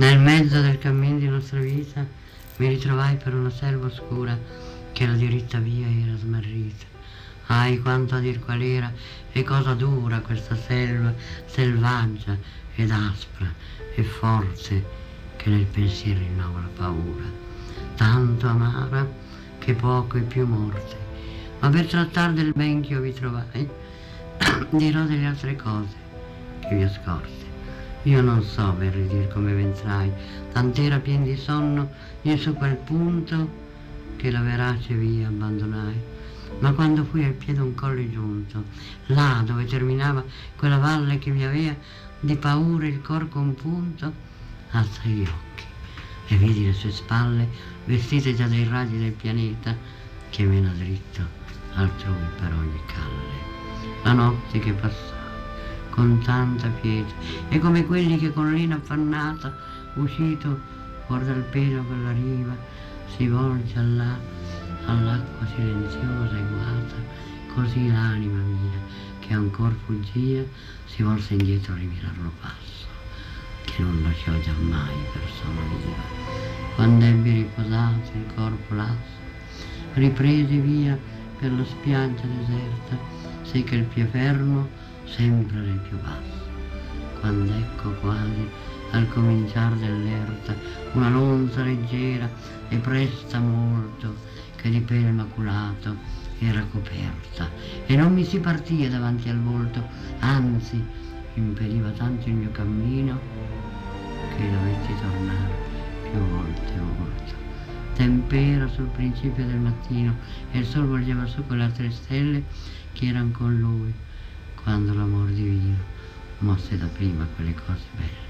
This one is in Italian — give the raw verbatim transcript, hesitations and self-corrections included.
Nel mezzo del cammin di nostra vita mi ritrovai per una selva oscura che la diritta via era smarrita. Ahi, quanto a dir qual era e cosa dura questa selva selvaggia ed aspra e forte che nel pensiero rinnova la paura, tanto amara che poco è più morte. Ma per trattar del ben che io vi trovai dirò delle altre cose che vi ho scorte. Io non so per ridir come ventrai, tant'era pien di sonno io su quel punto che la verace via abbandonai. Ma quando fui al piede un colle giunto, là dove terminava quella valle che mi aveva di paura il cor compunto, alzai gli occhi e vidi le sue spalle vestite già dai raggi del pianeta che mena dritto altrui per ogni calle. La notte che passava con tanta pietà e come quelli che con lena affannata uscito fuor dal pelo per la riva si volge allà all'acqua silenziosa e guata, così l'anima mia che ancor fuggia si volse indietro a rimirar lo passo che non lasciò giammai persona viva. Quando ebbi riposato il corpo lasso ripresi via per la spiaggia deserta, sei che il pie fermo sempre era il più basso. Quando ecco quasi al cominciar dell'erta una lonza leggera e presta molto che di pelo maculato era coperta e non mi si partia davanti al volto, anzi impediva tanto il mio cammino che dovetti tornare più volte volto. Tempera sul principio del mattino e il sol volgeva su con le altre stelle che eran con lui quando l'amor divino mosse da prima quelle cose belle.